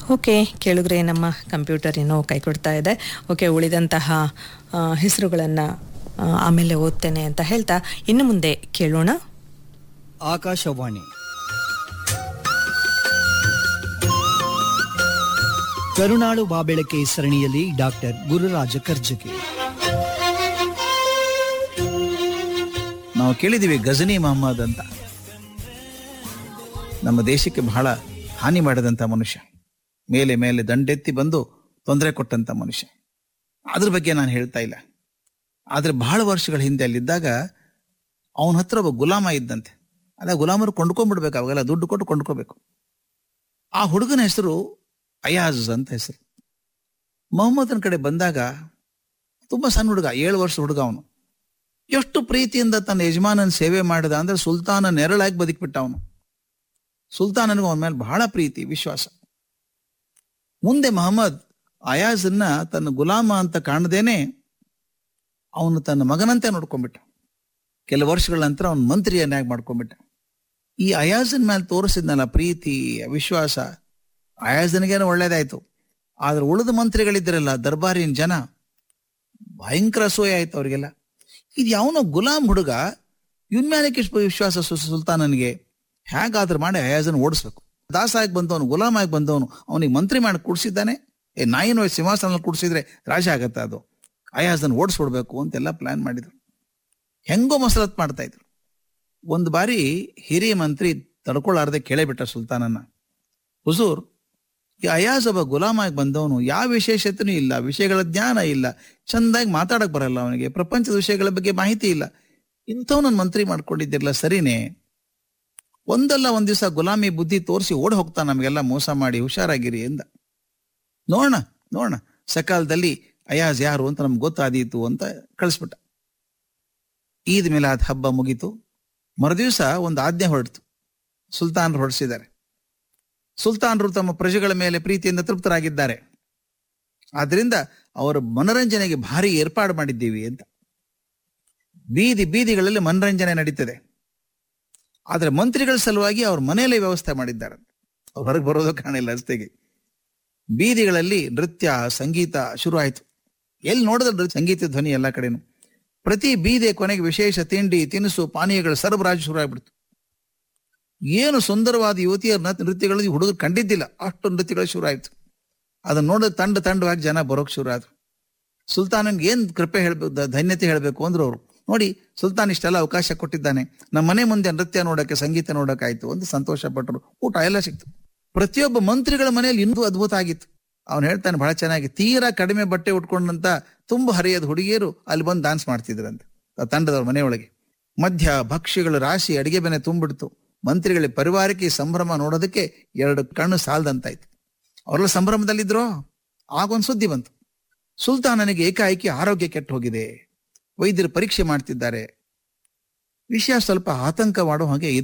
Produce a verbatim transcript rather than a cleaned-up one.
Okay ಕೇಳಿದ್ರೆ ನಮ್ಮ computer ಏನೋ ಕೈ ಕೊಡ್ತಾ ಇದೆ. ಓಕೆ, ಉಳಿದಂತಹ ಹೆಸರುಗಳನ್ನು ಆಮೇಲೆ ಓದ್ತೇನೆ ಅಂತ ಹೇಳ್ತಾ ಇನ್ನು ಮುಂದೆ ಕೇಳೋಣ. ಆಕಾಶವಾಣಿ ಕರುಣಾಳು ಬಾಬೆಳಕೆ ಸರಣಿಯಲ್ಲಿ ಡಾಕ್ಟರ್ ಗುರುರಾಜ ಕರ್ಜಗಿ. ನಾವು ಕೇಳಿದ್ದೀವಿ ಗಜನಿ ಮೊಹಮ್ಮದ್ ಅಂತ, ನಮ್ಮ ದೇಶಕ್ಕೆ ಬಹಳ ಹಾನಿ ಮಾಡಿದಂಥ ಮನುಷ್ಯ, ಮೇಲೆ ಮೇಲೆ ದಂಡೆತ್ತಿ ಬಂದು ತೊಂದರೆ ಕೊಟ್ಟಂಥ ಮನುಷ್ಯ. ಅದ್ರ ಬಗ್ಗೆ ನಾನು ಹೇಳ್ತಾ ಇಲ್ಲ. ಆದರೆ ಬಹಳ ವರ್ಷಗಳ ಹಿಂದೆ ಅಲ್ಲಿದ್ದಾಗ ಅವನ ಹತ್ರ ಒಬ್ಬ ಗುಲಾಮ ಇದ್ದಂತೆ. ಅಲ್ಲ, ಗುಲಾಮರು ಕೊಂಡ್ಕೊಂಡ್ಬಿಡ್ಬೇಕು, ಅವಾಗೆಲ್ಲ ದುಡ್ಡು ಕೊಟ್ಟು ಕೊಂಡ್ಕೋಬೇಕು. ಆ ಹುಡುಗನ ಹೆಸರು ಅಯಾಜ್ ಅಂತ ಹೆಸರು. ಮೊಹಮ್ಮದನ ಕಡೆ ಬಂದಾಗ ತುಂಬ ಸಣ್ಣ ಹುಡುಗ, ಏಳು ವರ್ಷ ಹುಡುಗ ಅವನು. ಎಷ್ಟು ಪ್ರೀತಿಯಿಂದ ತನ್ನ ಯಜಮಾನನ ಸೇವೆ ಮಾಡಿದ ಅಂದ್ರೆ ಸುಲ್ತಾನ ನೆರಳಾಗಿ ಬದುಕಿಬಿಟ್ಟ ಅವನು. ಸುಲ್ತಾನನಿಗೂ ಅವನ ಮೇಲೆ ಬಹಳ ಪ್ರೀತಿ, ವಿಶ್ವಾಸ. ಮುಂದೆ ಮೊಹಮ್ಮದ್ ಅಯಾಜನ್ನ ತನ್ನ ಗುಲಾಮ ಅಂತ ಕಾಣದೇನೆ ಅವನು ತನ್ನ ಮಗನಂತೆ ನೋಡ್ಕೊಂಡ್ಬಿಟ್ಟ. ಕೆಲವು ವರ್ಷಗಳ ನಂತರ ಅವನ ಮಂತ್ರಿಯನ್ನಾಗಿ ಮಾಡ್ಕೊಂಡ್ಬಿಟ್ಟ. ಈ ಅಯಾಜನ್ ಮೇಲೆ ತೋರಿಸಿದ್ನಲ್ಲ ಪ್ರೀತಿ, ವಿಶ್ವಾಸ, ಅಯಾಜನಿಗೇನೋ ಒಳ್ಳೇದಾಯ್ತು. ಆದ್ರೆ ಉಳಿದ ಮಂತ್ರಿಗಳಿದ್ರಲ್ಲ, ದರ್ಬಾರಿನ ಜನ, ಭಯಂಕರ ಅಸೂಯೆ ಆಯ್ತು ಅವ್ರಿಗೆಲ್ಲ. ಇದು ಯಾವನೋ ಗುಲಾಮ್ ಹುಡುಗ, ಇವನ್ ಮೇಲೆ ಎಷ್ಟು ವಿಶ್ವಾಸ ಸುಲ್ತಾನನಿಗೆ, ಹೇಗಾದ್ರೂ ಮಾಡಿ ಅಯಾಜನ್ ಓಡಿಸ್ಬೇಕು. ದಾಸ ಆಗಿ ಬಂದವನು, ಗುಲಾಮ್ ಆಗಿ ಬಂದವನು, ಅವನಿಗೆ ಮಂತ್ರಿ ಮಾಡಿ ಕೂಡಿಸಿದ್ದಾನೆ. ಏ ನಾಯಿನ ಸಿಂಹಾಸನ ಕೂಡಿಸಿದ್ರೆ ರಾಜ ಆಗತ್ತ ಅದು. ಅಯಾಜನ್ ಓಡಿಸ್ಬಿಡ್ಬೇಕು ಅಂತೆಲ್ಲ ಪ್ಲಾನ್ ಮಾಡಿದ್ರು. ಹೆಂಗೋ ಮಸರತ್ ಮಾಡ್ತಾ ಇದ್ರು. ಒಂದು ಬಾರಿ ಹಿರಿಯ ಮಂತ್ರಿ ತಡ್ಕೊಳ್ಳಾರ್ದೆ ಕೇಳೇಬಿಟ್ಟ ಸುಲ್ತಾನನ್ನ, ಹುಜೂರ್, ಈ ಅಯಾಜ್ ಒಬ್ಬ ಗುಲಾಮಾಗಿ ಬಂದವನು, ಯಾವ ವಿಶೇಷತೆನೂ ಇಲ್ಲ, ವಿಷಯಗಳ ಜ್ಞಾನ ಇಲ್ಲ, ಚಂದಾಗಿ ಮಾತಾಡಕ್ ಬರಲ್ಲ, ಅವನಿಗೆ ಪ್ರಪಂಚದ ವಿಷಯಗಳ ಬಗ್ಗೆ ಮಾಹಿತಿ ಇಲ್ಲ, ಇಂಥವ್ನನ್ನ ಮಂತ್ರಿ ಮಾಡ್ಕೊಂಡಿದ್ದಿರಲ್ಲ, ಸರಿನೇ? ಒಂದಲ್ಲ ಒಂದ್ ದಿವಸ ಗುಲಾಮಿ ಬುದ್ಧಿ ತೋರಿಸಿ ಓಡ್ ಹೋಗ್ತಾ ನಮಗೆಲ್ಲ ಮೋಸ ಮಾಡಿ, ಹುಷಾರಾಗಿರಿ ಎಂದ. ನೋಡೋಣ ನೋಡೋಣ ಸಕಾಲದಲ್ಲಿ ಅಯಾಜ್ ಯಾರು ಅಂತ ನಮ್ಗೆ ಗೊತ್ತಾದೀತು ಅಂತ ಕಳಿಸ್ಬಿಟ್ಟ. ಈದ್ ಮಿಲಾದ್ ಹಬ್ಬ ಮುಗೀತು. ಮರುದಿವಸ ಒಂದು ಆಜ್ಞೆ ಹೊರಡ್ತು. ಸುಲ್ತಾನರು ಹೊರಡಿಸಿದ್ದಾರೆ. ಸುಲ್ತಾನರು ತಮ್ಮ ಪ್ರಜೆಗಳ ಮೇಲೆ ಪ್ರೀತಿಯಿಂದ ತೃಪ್ತರಾಗಿದ್ದಾರೆ, ಆದ್ರಿಂದ ಅವರ ಮನರಂಜನೆಗೆ ಭಾರಿ ಏರ್ಪಾಡು ಮಾಡಿದ್ದೀವಿ ಅಂತ. ಬೀದಿ ಬೀದಿಗಳಲ್ಲಿ ಮನರಂಜನೆ ನಡೀತದೆ. ಆದ್ರೆ ಮಂತ್ರಿಗಳ ಸಲುವಾಗಿ ಅವ್ರ ಮನೆಯಲ್ಲೇ ವ್ಯವಸ್ಥೆ ಮಾಡಿದ್ದಾರೆ. ಹೊರಗೆ ಬರೋದು ಕಾಣಿಲ್ಲ ರಸ್ತೆಗೆ. ಬೀದಿಗಳಲ್ಲಿ ನೃತ್ಯ, ಸಂಗೀತ ಶುರು ಆಯ್ತು. ಎಲ್ಲಿ ನೋಡಿದ್ರೆ ಸಂಗೀತ ಧ್ವನಿ ಎಲ್ಲ ಕಡೆನು. ಪ್ರತಿ ಬೀದಿ ಕೊನೆಗೆ ವಿಶೇಷ ತಿಂಡಿ, ತಿನಿಸು, ಪಾನೀಯಗಳ ಸರಬರಾಜು ಶುರು ಆಗ್ಬಿಡ್ತು. ಏನು ಸುಂದರವಾದ ಯುವತಿಯರ ನೃತ್ಯಗಳಲ್ಲಿ ಹುಡುಗರು ಕಂಡಿದ್ದಿಲ್ಲ, ಅಷ್ಟು ನೃತ್ಯಗಳು ಶುರು ಆಯ್ತು. ಅದನ್ನ ನೋಡಿದ್ರೆ ತಂಡ ತಂಡವಾಗಿ ಜನ ಬರೋಕ್ ಶುರು ಆದ್ರು. ಸುಲ್ತಾನನ್ಗೆ ಏನ್ ಕೃಪೆ ಹೇಳ್ಬೇಕು, ಧನ್ಯತೆ ಹೇಳ್ಬೇಕು ಅಂದ್ರು ಅವರು. ನೋಡಿ, ಸುಲ್ತಾನ್ ಇಷ್ಟೆಲ್ಲ ಅವಕಾಶ ಕೊಟ್ಟಿದ್ದಾನೆ, ನಮ್ಮ ಮನೆ ಮುಂದೆ ನೃತ್ಯ ನೋಡಕ್ಕೆ, ಸಂಗೀತ ನೋಡಕ್ಕಾಯ್ತು ಅಂತ ಸಂತೋಷ ಪಟ್ಟರು. ಊಟ ಎಲ್ಲ ಸಿಕ್ತು. ಪ್ರತಿಯೊಬ್ಬ ಮಂತ್ರಿಗಳ ಮನೆಯಲ್ಲಿ ಇನ್ನೂ ಅದ್ಭುತ ಆಗಿತ್ತು. ಅವ್ನು ಹೇಳ್ತಾನೆ ಬಹಳ ಚೆನ್ನಾಗಿ, ತೀರಾ ಕಡಿಮೆ ಬಟ್ಟೆ ಉಟ್ಕೊಂಡಂತ ತುಂಬ ಹರಿಯದ ಹುಡುಗಿಯರು ಅಲ್ಲಿ ಬಂದು ಡಾನ್ಸ್ ಮಾಡ್ತಿದ್ರಂತೆ ತಂಡದವ್ರ ಮನೆಯೊಳಗೆ. ಮಧ್ಯ ಭಕ್ಷ್ಯಗಳು ರಾಶಿ, ಅಡಿಗೆ ಬೆನೆ ತುಂಬಿಡ್ತು. ಮಂತ್ರಿಗಳ ಪರಿವಾರಕ್ಕೆ ಈ ಸಂಭ್ರಮ ನೋಡೋದಕ್ಕೆ ಎರಡು ಕಣ್ಣು ಸಾಲದಂತಾಯ್ತು. ಅವರೆಲ್ಲ ಸಂಭ್ರಮದಲ್ಲಿದ್ರೋ ಆಗೊಂದು ಸುದ್ದಿ ಬಂತು. ಸುಲ್ತಾನನಿಗೆ ಏಕಾಏಕಿ ಆರೋಗ್ಯ ಕೆಟ್ಟು ಹೋಗಿದೆ, ವೈದ್ಯರು ಪರೀಕ್ಷೆ ಮಾಡ್ತಿದ್ದಾರೆ. ವಿಷಯ ಸ್ವಲ್ಪ ಆತಂಕ ಮಾಡೋ ಹಾಗೆ